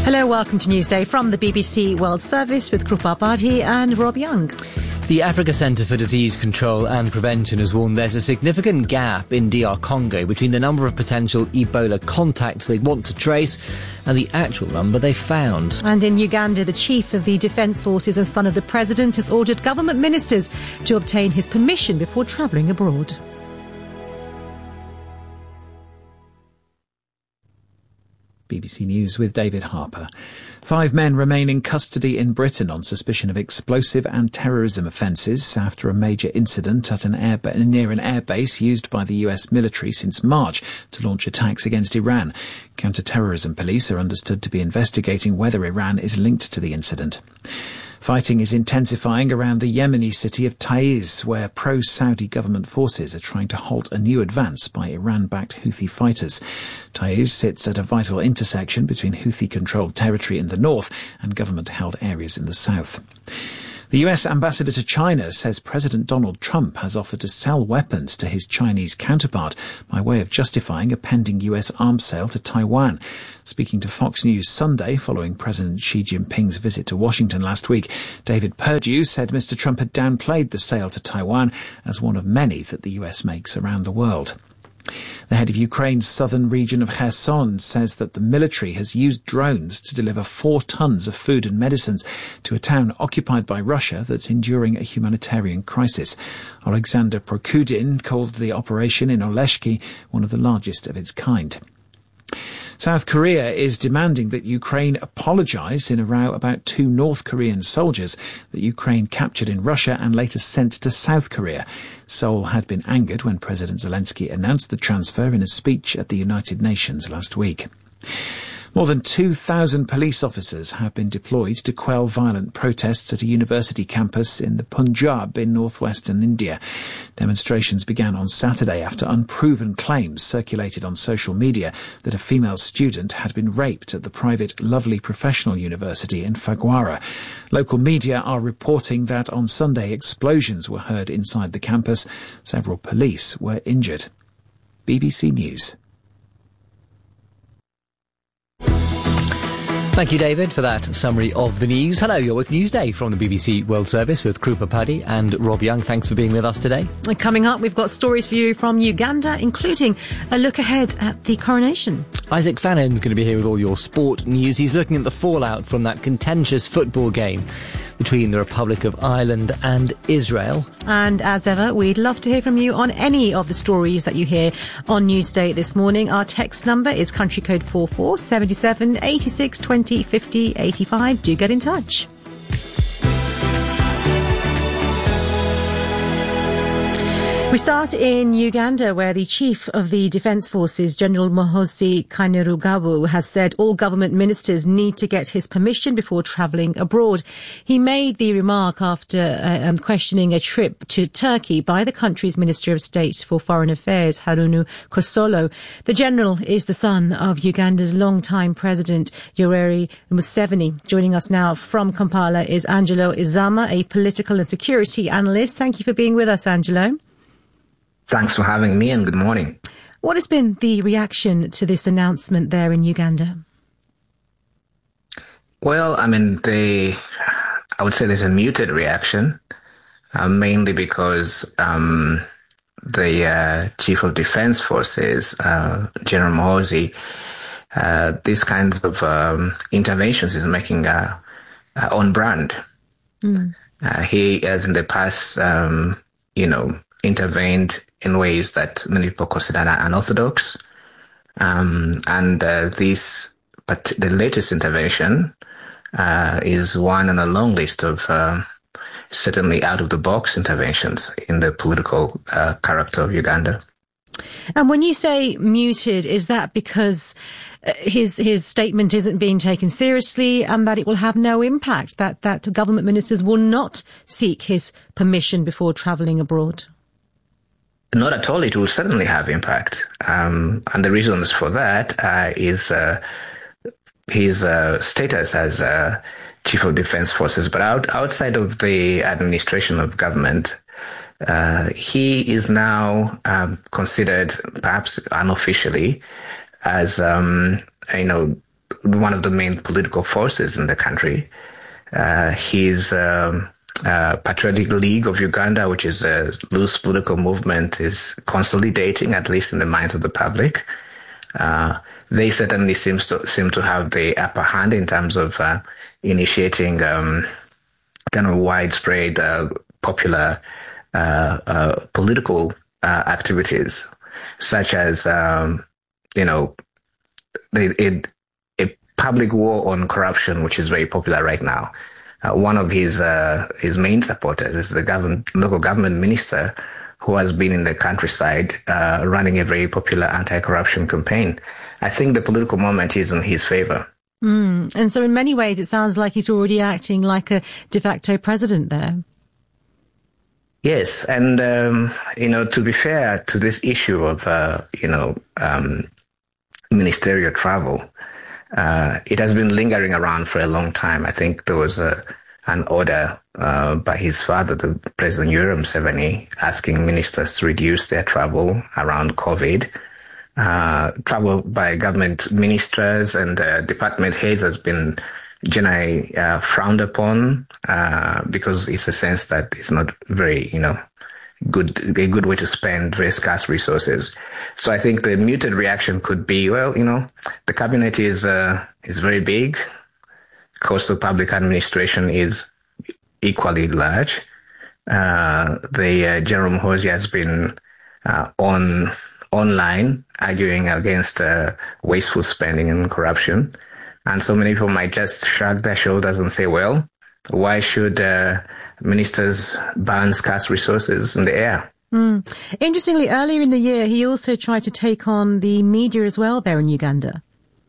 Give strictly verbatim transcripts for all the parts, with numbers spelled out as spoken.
Hello, welcome to Newsday from the B B C World Service with Krupa Bhatti and Rob Young. The Africa Centre for Disease Control and Prevention has warned there's a significant gap in D R Congo between the number of potential Ebola contacts they want to trace and the actual number they found. And in Uganda, the chief of the Defence Forces and son of the president has ordered government ministers to obtain his permission before travelling abroad. B B C News with David Harper. Five men remain in custody in Britain on suspicion of explosive and terrorism offences after a major incident at an air ba- near an airbase used by the U S military since March to launch attacks against Iran. Counter-terrorism police are understood to be investigating whether Iran is linked to the incident. Fighting is intensifying around the Yemeni city of Taiz, where pro-Saudi government forces are trying to halt a new advance by Iran-backed Houthi fighters. Taiz sits at a vital intersection between Houthi-controlled territory in the north and government-held areas in the south. The U S ambassador to China says President Donald Trump has offered to sell weapons to his Chinese counterpart by way of justifying a pending U S arms sale to Taiwan. Speaking to Fox News Sunday following President Xi Jinping's visit to Washington last week, David Perdue said Mister Trump had downplayed the sale to Taiwan as one of many that the U S makes around the world. The head of Ukraine's southern region of Kherson says that the military has used drones to deliver four tons of food and medicines to a town occupied by Russia that's enduring a humanitarian crisis. Alexander Prokudin called the operation in Oleshki one of the largest of its kind. South Korea is demanding that Ukraine apologise in a row about two North Korean soldiers that Ukraine captured in Russia and later sent to South Korea. Seoul had been angered when President Zelensky announced the transfer in a speech at the United Nations last week. More than two thousand police officers have been deployed to quell violent protests at a university campus in the Punjab in northwestern India. Demonstrations began on Saturday after unproven claims circulated on social media that a female student had been raped at the private Lovely Professional University in Phagwara. Local media are reporting that on Sunday explosions were heard inside the campus. Several police were injured. B B C News. Thank you, David, for that summary of the news. Hello, you're with Newsday from the B B C World Service with Krupa Bhatti and Rob Young. Thanks for being with us today. Coming up, we've got stories for you from Uganda, including a look ahead at the coronation. Isaac Fannon's going to be here with all your sport news. He's looking at the fallout from that contentious football game between the Republic of Ireland and Israel. And as ever, we'd love to hear from you on any of the stories that you hear on Newsday this morning. Our text number is country code four four seven seven eight six two zero fifty eighty-five. Do get in touch. We start in Uganda, where the chief of the Defence Forces, General Muhoozi Kainerugaba, has said all government ministers need to get his permission before travelling abroad. He made the remark after uh, um, questioning a trip to Turkey by the country's Minister of State for Foreign Affairs, Haruna Kosolo. The general is the son of Uganda's longtime president, Yoweri Museveni. Joining us now from Kampala is Angelo Izama, a political and security analyst. Thank you for being with us, Angelo. Thanks for having me and good morning. What has been the reaction to this announcement there in Uganda? Well, I mean, they, I would say there's a muted reaction, uh, mainly because um, the uh, Chief of Defence Forces, uh, General Muhoozi, uh, these kinds of um, interventions is making uh, uh, on brand. Mm. Uh, he has in the past, um, you know, intervened in ways that many people consider unorthodox. Um, and uh, this, but the latest intervention uh, is one on a long list of uh, certainly out-of-the-box interventions in the political uh, character of Uganda. And when you say muted, is that because his his statement isn't being taken seriously and that it will have no impact, that, that government ministers will not seek his permission before travelling abroad? Not at all. It will certainly have impact. Um, and the reasons for that uh, is uh, his uh, status as uh, Chief of Defence Forces. But out, outside of the administration of government, uh, he is now um, considered, perhaps unofficially, as, um, you know, one of the main political forces in the country. Uh, his um, uh, Patriotic League of Uganda, which is a loose political movement, is consolidating, at least in the minds of the public. Uh, they certainly seems to seem to have the upper hand in terms of uh, initiating um, kind of widespread uh, popular uh, uh, political uh, activities, such as um, you know the, it, a public war on corruption, which is very popular right now. Uh, one of his uh, his main supporters is the government, local government minister, who has been in the countryside uh, running a very popular anti-corruption campaign. I think the political moment is in his favor. Mm. And so in many ways, it sounds like he's already acting like a de facto president there. Yes. And, um, you know, to be fair to this issue of, uh, you know, um, ministerial travel, uh, it has been lingering around for a long time. I think there was a an order uh, by his father, the President Yoweri Museveni, asking ministers to reduce their travel around COVID. Uh, travel by government ministers and uh, department heads has been generally uh, frowned upon uh, because it's a sense that it's not very, you know, good a good way to spend very scarce resources. So I think the muted reaction could be, well, you know, the cabinet is uh, is very big. Cost of public administration is equally large. Uh, the uh, General Muhoozi has been uh, on online arguing against uh, wasteful spending and corruption, and so many people might just shrug their shoulders and say, "Well, why should uh, ministers burn scarce resources in the air?" Mm. Interestingly, earlier in the year, he also tried to take on the media as well there in Uganda.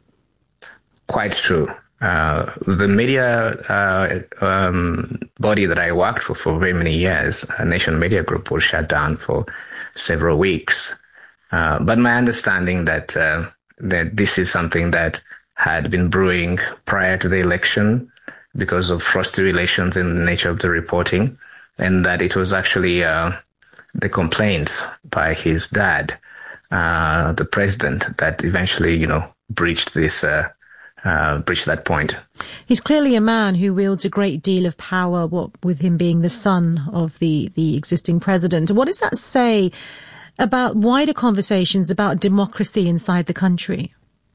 Quite true. Uh, the media uh, um, body that I worked for for very many years, a Nation Media Group, was shut down for several weeks. Uh, but my understanding that uh, that this is something that had been brewing prior to the election because of frosty relations in the nature of the reporting, and that it was actually uh, the complaints by his dad, uh, the president, that eventually, you know, breached this. Uh, Uh, reach that point. He's clearly a man who wields a great deal of power, what with him being the son of the, the existing president. What does that say about wider conversations about democracy inside the country?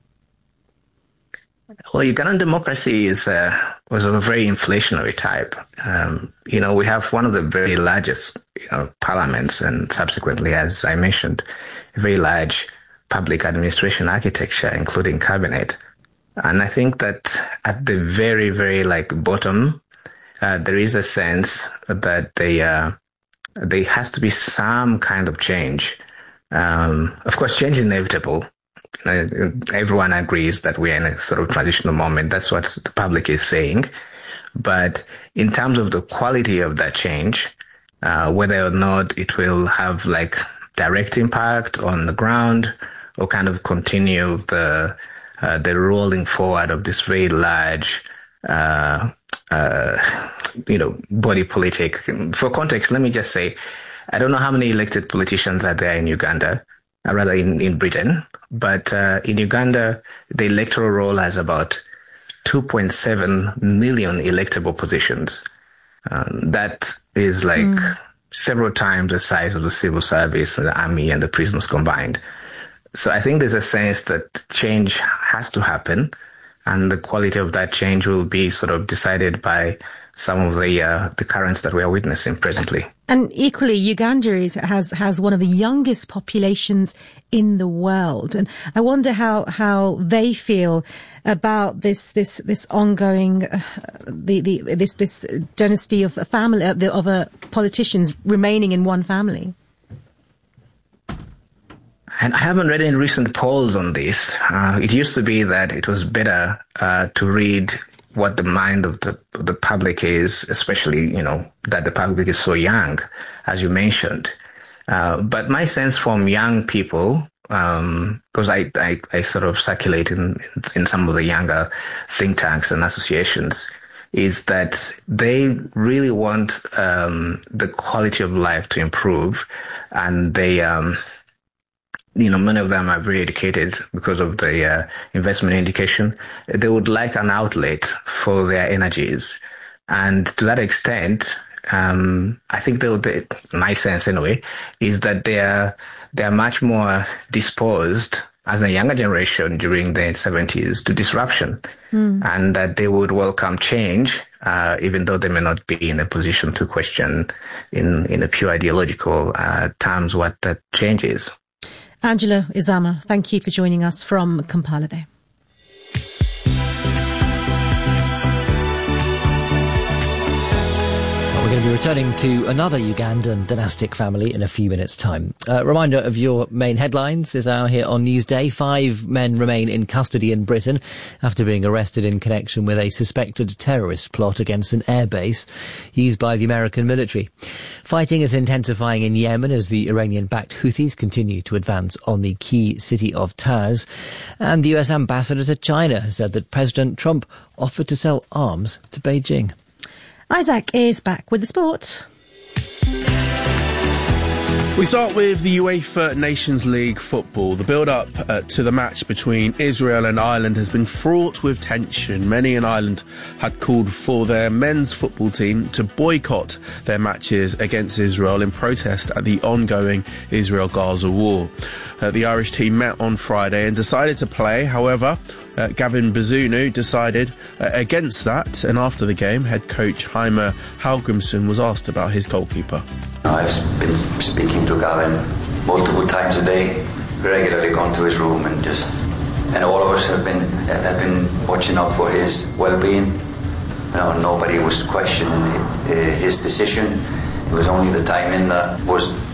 Well, Ugandan democracy is uh, was of a very inflationary type. Um, you know, we have one of the very largest, you know, parliaments, and subsequently, as I mentioned, a very large public administration architecture, including cabinet. And I think that at the very, very like bottom, uh, there is a sense that they, uh, there has to be some kind of change. Um, of course, change is inevitable. Uh, everyone agrees that we're in a sort of transitional moment. That's what the public is saying. But in terms of the quality of that change, uh, whether or not it will have like direct impact on the ground or kind of continue the Uh, the rolling forward of this very large, uh, uh, you know, body politic. For context, let me just say, I don't know how many elected politicians are there in Uganda, or rather in, in Britain, but uh, in Uganda, the electoral roll has about two point seven million electable positions. Um, that is like mm. several times the size of the civil service, the army, and the prisons combined. So I think there's a sense that change has to happen, and the quality of that change will be sort of decided by some of the uh, the currents that we are witnessing presently. And equally, Uganda is, has has one of the youngest populations in the world, and I wonder how how they feel about this this this ongoing uh, the the this this dynasty of a family of, the, of a politicians remaining in one family. And I haven't read any recent polls on this. Uh, it used to be that it was better uh, to read what the mind of the the public is, especially, you know, that the public is so young, as you mentioned. Uh, but my sense from young people, because um, I, I, I sort of circulate in, in some of the younger think tanks and associations, is that they really want um, the quality of life to improve, and they... Um, you know, many of them are very educated because of the uh, investment indication. They would like an outlet for their energies. And to that extent, um, I think the, the my sense anyway, is that they are, they are much more disposed as a younger generation during the seventies to disruption, mm. and that they would welcome change, uh, even though they may not be in a position to question in, in a pure ideological uh, terms what that change is. Angelo Izama, thank you for joining us from Kampala there. We're going to be returning to another Ugandan dynastic family in a few minutes' time. Uh, reminder of your main headlines this hour here on Newsday. Five men remain in custody in Britain after being arrested in connection with a suspected terrorist plot against an airbase used by the American military. Fighting is intensifying in Yemen as the Iranian-backed Houthis continue to advance on the key city of Taiz. And the U S ambassador to China has said that President Trump offered to sell arms to Beijing. Isaac is back with the sport. We start with the UEFA Nations League football. The build-up uh, to the match between Israel and Ireland has been fraught with tension. Many in Ireland had called for their men's football team to boycott their matches against Israel in protest at the ongoing Israel-Gaza war. Uh, the Irish team met on Friday and decided to play. However, uh, Gavin Bazunu decided uh, against that, and after the game, head coach Jaime Hallgrímsson was asked about his goalkeeper. I've been speaking to Gavin multiple times a day, regularly gone to his room, and just, and all of us have been have been watching out for his well-being. You know, nobody was questioning his decision. It was only the timing that was